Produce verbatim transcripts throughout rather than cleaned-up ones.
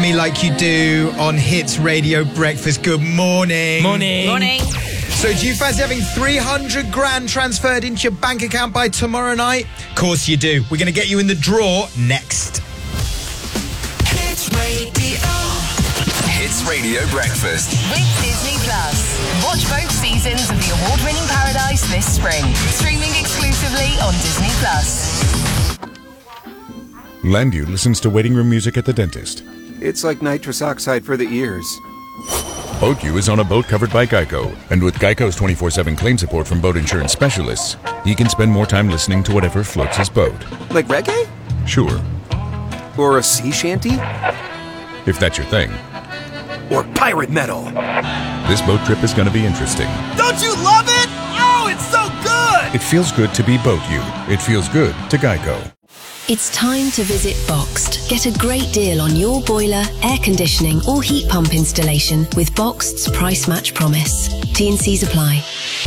me like you do on Hits Radio Breakfast. Good morning. Morning. Morning. So do you fancy having three hundred grand transferred into your bank account by tomorrow night? Of course you do. We're going to get you in the draw next. Hits Radio. Hits Radio Breakfast. With Disney Plus. Watch both seasons of the award-winning Paradise this spring. Streaming exclusively on Disney Plus. Landu listens to waiting room music at the dentist. It's like nitrous oxide for the ears. BoatU is on a boat covered by Geico, and with Geico's twenty-four seven claim support from boat insurance specialists, he can spend more time listening to whatever floats his boat. Like reggae? Sure. Or a sea shanty? If that's your thing. Or pirate metal? This boat trip is going to be interesting. Don't you love it? Oh, it's so good! It feels good to be BoatU. It feels good to Geico. It's time to visit Boxed. Get a great deal on your boiler, air conditioning or heat pump installation with Boxed's Price Match Promise. T and C's apply.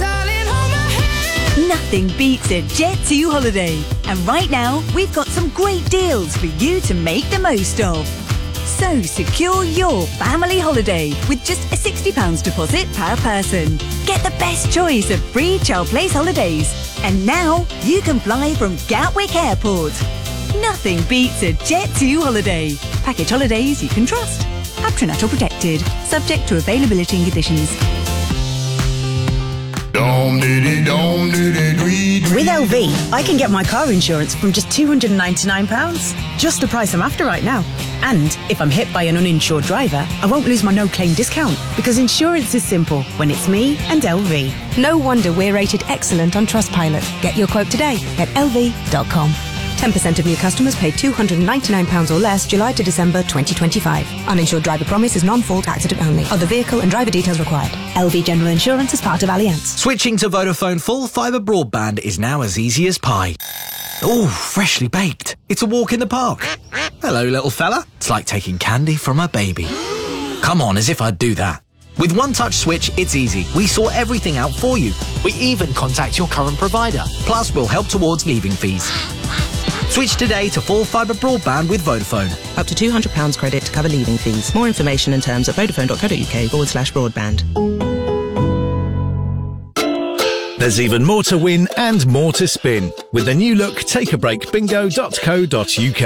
Nothing beats a Jet two holiday. And right now, we've got some great deals for you to make the most of. So secure your family holiday with just a sixty pounds deposit per person. Get the best choice of free Child Place holidays. And now you can fly from Gatwick Airport. Nothing beats a Jet two holiday. Package holidays you can trust. Patronato protected. Subject to availability and conditions. With L V, I can get my car insurance from just two hundred ninety-nine pounds. Just the price I'm after right now. And if I'm hit by an uninsured driver, I won't lose my no-claim discount because insurance is simple when it's me and L V. No wonder we're rated excellent on Trustpilot. Get your quote today at L V dot com. ten percent of new customers paid two hundred ninety-nine pounds or less July to December twenty twenty-five. Uninsured driver promise is non-fault accident only. Other vehicle and driver details required. L V General Insurance is part of Allianz. Switching to Vodafone full fibre broadband is now as easy as pie. Oh, freshly baked. It's a walk in the park. Hello, little fella. It's like taking candy from a baby. Come on, as if I'd do that. With One Touch Switch, it's easy. We sort everything out for you. We even contact your current provider. Plus, we'll help towards leaving fees. Switch today to full fibre broadband with Vodafone. Up to two hundred pounds credit to cover leaving fees. More information and terms at vodafone.co.uk forward slash broadband. There's even more to win and more to spin with the new look take a break bingo dot co dot uk.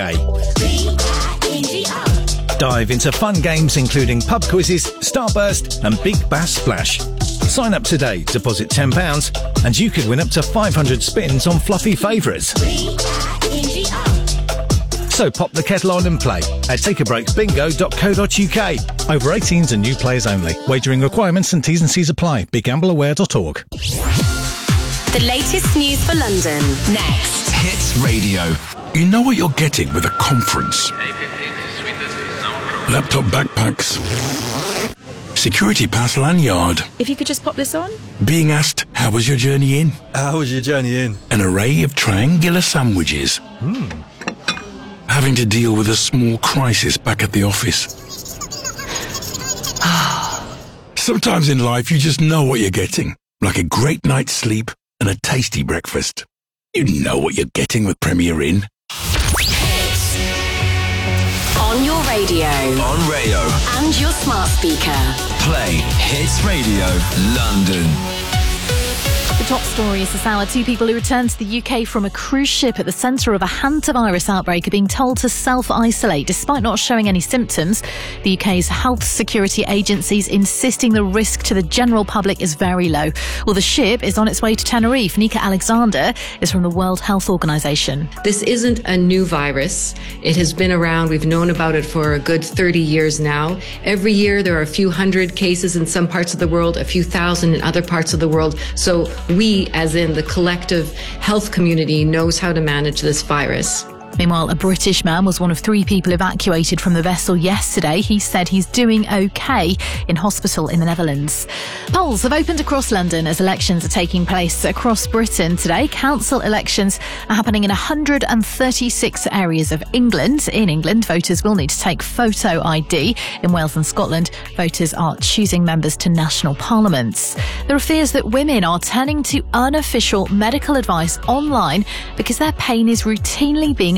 Dive into fun games including pub quizzes, Starburst and Big Bass Splash. Sign up today, deposit ten pounds and you could win up to five hundred spins on fluffy favourites. So pop the kettle on and play at take a break bingo dot co dot uk. Over eighteens and new players only. Wagering requirements and T's and C's apply. be gamble aware dot org. The latest news for London. Next. Hits Radio. You know what you're getting with a conference. Laptop backpacks. Security pass lanyard. If you could just pop this on. Being asked, how was your journey in? How was your journey in? An array of triangular sandwiches. Hmm. Having to deal with a small crisis back at the office. Sometimes in life you just know what you're getting. Like a great night's sleep and a tasty breakfast. You know what you're getting with Premier Inn. On your radio. On radio. And your smart speaker. Play Hits Radio London. The top story is this hour. Two people who returned to the U K from a cruise ship at the centre of a hantavirus outbreak are being told to self-isolate despite not showing any symptoms. The U K's health security agencies insisting the risk to the general public is very low. Well, the ship is on its way to Tenerife. Nika Alexander is from the World Health Organization. This isn't a new virus. It has been around. We've known about it for a good thirty years now. Every year there are a few hundred cases in some parts of the world, a few thousand in other parts of the world. So we, as in the collective health community, knows how to manage this virus. Meanwhile, a British man was one of three people evacuated from the vessel yesterday. He said he's doing okay in hospital in the Netherlands. Polls have opened across London as elections are taking place across Britain today. Council elections are happening in one hundred thirty-six areas of England. In England, voters will need to take photo I D. In Wales and Scotland, voters are choosing members to national parliaments. There are fears that women are turning to unofficial medical advice online because their pain is routinely being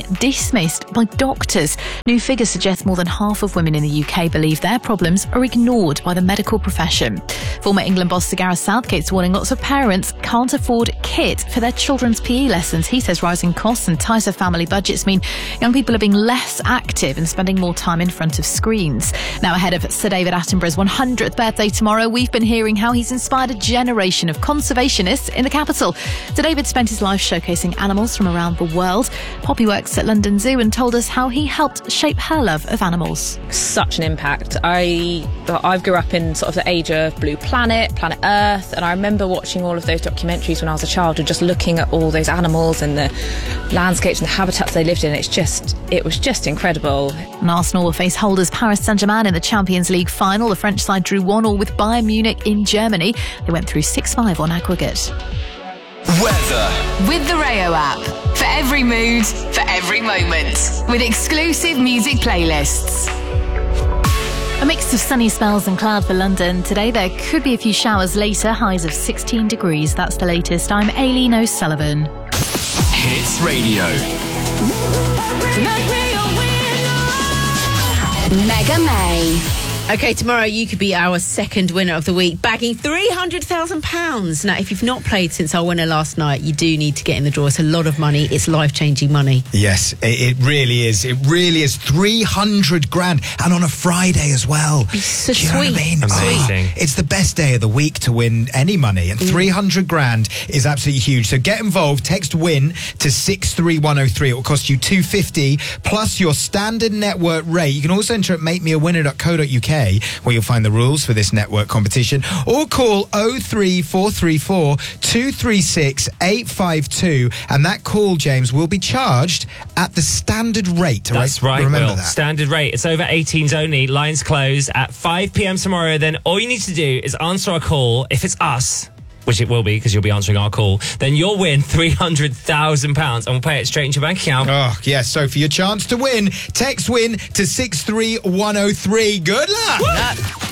dismissed by doctors. New figures suggest more than half of women in the U K believe their problems are ignored by the medical profession. Former England boss Sir Gareth Southgate's warning lots of parents can't afford kit for their children's P E lessons. He says rising costs and tighter family budgets mean young people are being less active and spending more time in front of screens. Now, ahead of Sir David Attenborough's one hundredth birthday tomorrow, we've been hearing how he's inspired a generation of conservationists in the capital. Sir David spent his life showcasing animals from around the world. Poppy works at London Zoo and told us how he helped shape her love of animals. Such an impact. I I grew up in sort of the age of Blue Planet, Planet Earth, and I remember watching all of those documentaries when I was a child and just looking at all those animals and the landscapes and the habitats they lived in. It's just, it was just incredible. And Arsenal will face holders Paris Saint-Germain in the Champions League final. The French side drew one all with Bayern Munich in Germany. They went through six five on aggregate. Weather. With the Rayo app. For every mood, for every moment. With exclusive music playlists. A mix of sunny spells and cloud for London. Today there could be a few showers later, highs of sixteen degrees. That's the latest. I'm Aileen O'Sullivan. Hits Radio. Mega May. OK, tomorrow you could be our second winner of the week, bagging three hundred thousand pounds. Now, if you've not played since our winner last night, you do need to get in the draw. It's a lot of money. It's life-changing money. Yes, it, it really is. It really is. three hundred grand. And on a Friday as well. It's so Do you sweet. know what I mean? Amazing. Oh, it's the best day of the week to win any money. And three hundred grand is absolutely huge. So get involved. Text WIN to six three one oh three. It will cost you two hundred fifty plus your standard network rate. You can also enter at make me a winner dot co dot uk, where you'll find the rules for this network competition, or call oh three four three four, two three six, eight five two, and that call, James, will be charged at the standard rate. That's right, Remember Will. that. Standard rate. It's over eighteens only. Lines close at five p.m. tomorrow. Then all you need to do is answer our call. If it's us, which it will be because you'll be answering our call, then you'll win three hundred thousand pounds and we'll pay it straight into your bank account. Oh, yes. So for your chance to win, text WIN to six three one oh three. Good luck. Good luck.